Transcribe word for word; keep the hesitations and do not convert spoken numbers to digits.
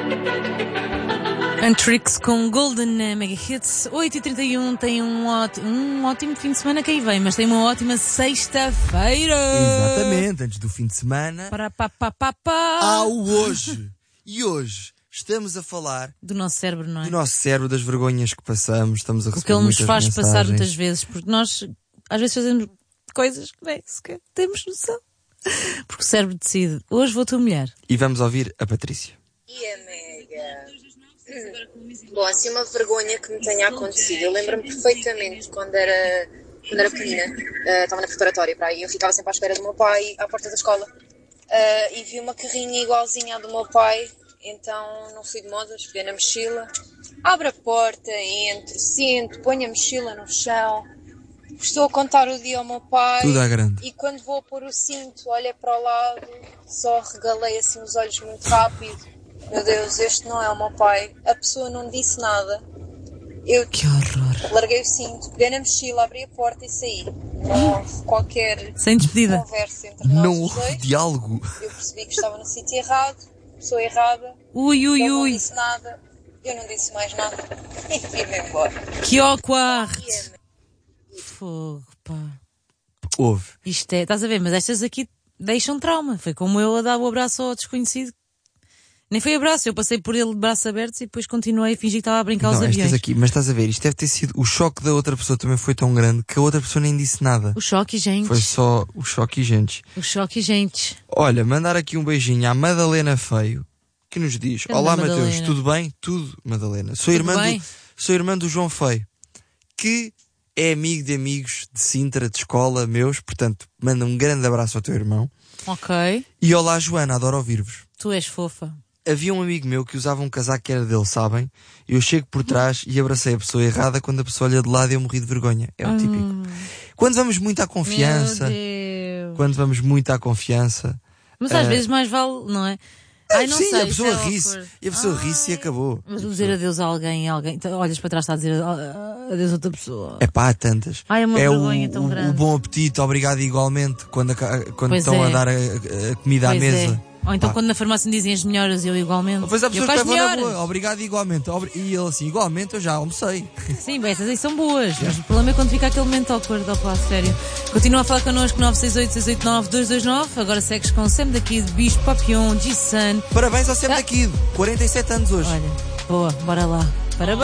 Antrix com Golden Mega Hits. Oito e trinta e um tem um ótimo, um ótimo fim de semana que aí vem, mas tem uma ótima sexta-feira. Exatamente, antes do fim de semana. Para pá, pá, pá, pá. Ao hoje. E hoje estamos a falar do nosso cérebro, não é? do nosso cérebro, das vergonhas que passamos. Estamos a receber o que ele nos muitas faz mensagens. passar muitas vezes, porque nós às vezes fazemos coisas que nem sequer temos noção. Porque o cérebro decide, hoje vou-te humilhar. E vamos ouvir a Patrícia. E a Mega? Hum. Bom, assim uma vergonha que me tenha acontecido. Eu lembro-me perfeitamente quando era, quando era pequenina, uh, estava na preparatória para aí, eu ficava sempre à espera do meu pai à porta da escola uh, e vi uma carrinha igualzinha à do meu pai, então não fui de modas, peguei na mochila, abro a porta, entro, sento, ponho a mochila no chão, estou a contar o dia ao meu pai. Tudo à grande. E quando vou pôr o cinto, olho para o lado, só regalei assim os olhos muito rápido. Meu Deus, este não é o meu pai. A pessoa não disse nada. Eu que horror. Larguei o cinto, peguei na mochila, abri a porta e saí. Não houve qualquer Sem despedida. conversa entre nós Não os houve dois. diálogo. Eu percebi que estava no sítio errado, pessoa errada. Ui, ui, Ele ui. não disse nada, eu não disse mais nada e fui-me embora. Que awkward. Fogo, pá. Houve. Isto é, estás a ver, mas estas aqui deixam trauma. Foi como eu a dar o abraço ao desconhecido. Nem foi abraço, eu passei por ele de braços abertos e depois continuei a fingir que estava a brincar aos Não, aviões. estas aqui, mas estás a ver, isto deve ter sido, o choque da outra pessoa também foi tão grande que a outra pessoa nem disse nada. O choque, gente. Foi só o choque, gente. O choque, gente. Olha, mandar aqui um beijinho à Madalena Feio, que nos diz: Grande olá Madalena. Mateus, tudo bem? Tudo, Madalena. Sou Tudo irmã bem? do, sou irmã do João Feio, que é amigo de amigos de Sintra, de escola, meus, portanto, manda um grande abraço ao teu irmão. Ok. E olá Joana, adoro ouvir-vos. Tu és fofa. Havia um amigo meu que usava um casaco que era dele, sabem? Eu chego por trás e abracei a pessoa errada. Quando a pessoa olha de lado eu morri de vergonha. É o típico. Hum. Quando vamos muito à confiança, Meu Deus. quando vamos muito à confiança, Mas às Ah. vezes mais vale, não é? Ai, não sim, sei, a pessoa isso é ri-se. awkward. E a pessoa Ai. ri-se e acabou. Mas o dizer adeus a alguém, alguém, então, olhas para trás, está a dizer ah, adeus a outra pessoa. É pá, há tantas. Ai, é uma o, vergonha tão o, grande. o bom apetite, obrigado igualmente, quando, a- quando Pois estão é. a dar a, a comida Pois à mesa. é. Ou então Pá. quando na farmácia me dizem as melhoras, eu igualmente. Pois há eu pessoas com que as levam na melhoras. boa, obrigado igualmente. Obri- E ele assim, igualmente eu já almocei. Sim, bem, essas aí são boas, mas o problema é quando fica aquele momento awkward, opa, sério. Continua a falar connosco, nove seis oito, seis oito nove, dois dois nove. Agora segues com Sam daqui de Bispo, Papillon, G-Sun. Parabéns ao Sam Ah. da Kid, quarenta e sete anos hoje. Olha, boa, bora lá. Parabéns.